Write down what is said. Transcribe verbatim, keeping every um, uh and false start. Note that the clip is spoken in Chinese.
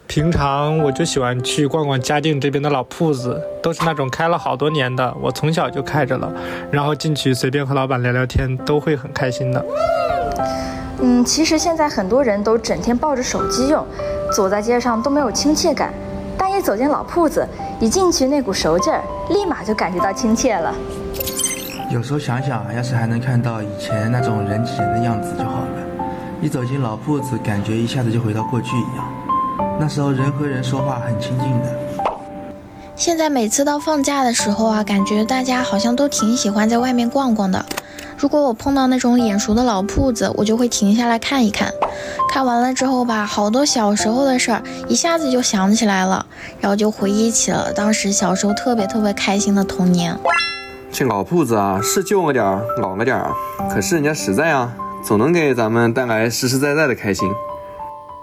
平常我就喜欢去逛逛嘉定这边的老铺子，都是那种开了好多年的，我从小就开着了，然后进去随便和老板聊聊天，都会很开心的。 嗯，其实现在很多人都整天抱着手机用，走在街上都没有亲切感，但一走进老铺子，一进去那股熟劲儿，立马就感觉到亲切了。 有时候想想，要是还能看到以前那种人挤人的样子就好了。一走进老铺子，感觉一下子就回到过去一样。那时候人和人说话很亲近的。 现在每次到放假的时候啊，感觉大家好像都挺喜欢在外面逛逛的。如果我碰到那种眼熟的老铺子，我就会停下来看一看。看完了之后吧，好多小时候的事儿一下子就想起来了，然后就回忆起了当时小时候特别特别开心的童年。 这老铺子啊，是旧了点儿，老了点儿，可是人家实在啊，总能给咱们带来实实在在的开心。